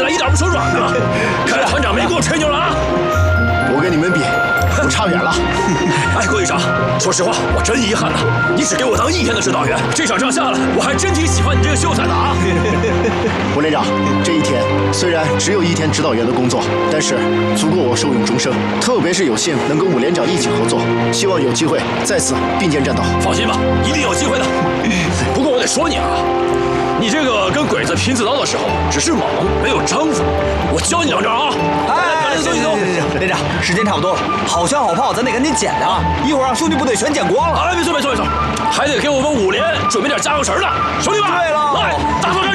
来一点不手软啊！看来团长没给我吹牛了啊！ 我跟你们比，我差远了。 哎，郭队长，说实话，我真遗憾了，你只给我当1天的指导员，这场仗下来，我还真挺喜欢你这个秀才的啊！ 吴连长，这1天虽然只有1天指导员的工作，但是足够我受用终生。特别是有幸能跟武连长一起合作，希望有机会再次并肩战斗。 放心吧，一定有机会的。不过我得说你啊，你这个跟鬼子拼刺刀的时候，只是猛没有章法。我教你2招啊！ 哎，行，连长，时间差不多了，好枪好炮，咱得赶紧捡啊！一会儿让兄弟部队全捡光了。 哎，没错，还得给我们5连准备点加油池呢，兄弟们！ 对了， 来，大炮！